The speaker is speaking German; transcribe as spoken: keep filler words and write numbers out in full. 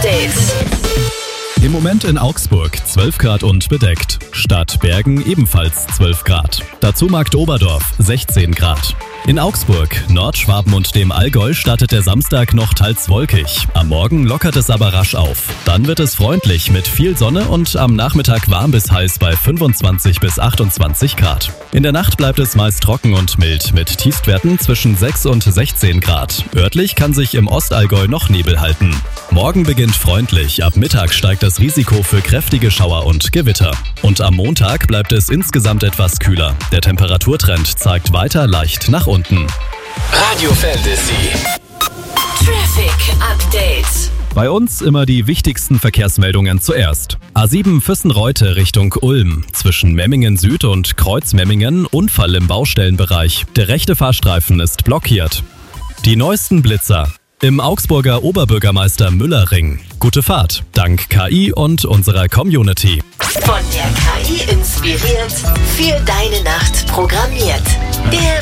Update. Im Moment in Augsburg zwölf Grad und bedeckt. Stadt Bergen ebenfalls zwölf Grad. Dazu Marktoberdorf sechzehn Grad. In Augsburg, Nordschwaben und dem Allgäu startet der Samstag noch teils wolkig. Am Morgen lockert es aber rasch auf. Dann wird es freundlich mit viel Sonne und am Nachmittag warm bis heiß bei fünfundzwanzig bis achtundzwanzig Grad. In der Nacht bleibt es meist trocken und mild mit Tiefstwerten zwischen sechs und sechzehn Grad. Örtlich kann sich im Ostallgäu noch Nebel halten. Morgen beginnt freundlich, ab Mittag steigt das Risiko für kräftige Schauer und Gewitter. Und am Montag bleibt es insgesamt etwas kühler. Der Temperaturtrend zeigt weiter leicht nach unten. Radio Fantasy. Traffic Update. Bei uns immer die wichtigsten Verkehrsmeldungen zuerst. A sieben Füssen-Reute Richtung Ulm. Zwischen Memmingen Süd und Kreuz-Memmingen Unfall im Baustellenbereich. Der rechte Fahrstreifen ist blockiert. Die neuesten Blitzer. Im Augsburger Oberbürgermeister Müller-Ring. Gute Fahrt, dank K I und unserer Community. Von der K I inspiriert, für deine Nacht programmiert. Der